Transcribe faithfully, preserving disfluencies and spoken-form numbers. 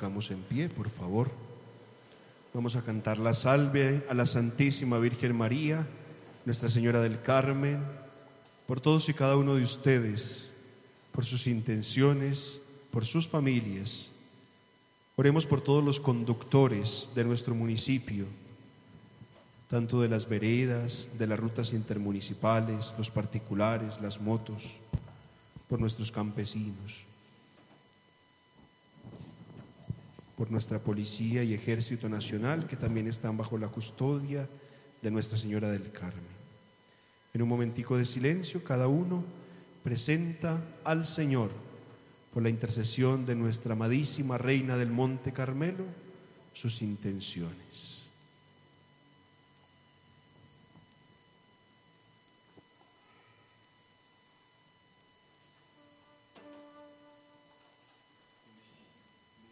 permanezcamos en pie, por favor. Vamos a cantar la salve a la Santísima Virgen María, Nuestra Señora del Carmen, por todos y cada uno de ustedes, por sus intenciones, por sus familias. Oremos por todos los conductores de nuestro municipio, tanto de las veredas, de las rutas intermunicipales, los particulares, las motos, por nuestros campesinos, por nuestra policía y ejército nacional, que también están bajo la custodia de Nuestra Señora del Carmen. En un momentico de silencio, cada uno presenta al Señor, por la intercesión de nuestra amadísima Reina del Monte Carmelo, sus intenciones.